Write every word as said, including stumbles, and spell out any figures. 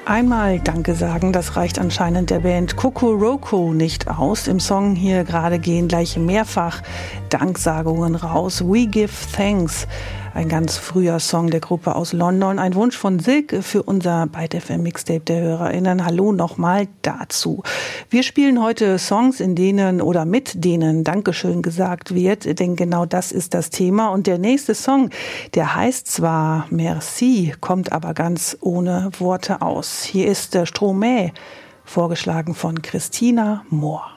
Einmal Danke sagen, das reicht anscheinend der Band Kokoroko nicht aus. Im Song hier gerade gehen gleich mehrfach Danksagungen raus. We Give Thanks, ein ganz früher Song der Gruppe aus London. Ein Wunsch von Silke für unser Byte F M Mixtape der HörerInnen. Hallo nochmal dazu. Wir spielen heute Songs, in denen oder mit denen Dankeschön gesagt wird, denn genau das ist das Thema. Und der nächste Song, der heißt zwar Merci, kommt aber ganz ohne Worte aus. Hier ist Stromae, vorgeschlagen von Christina Mohr.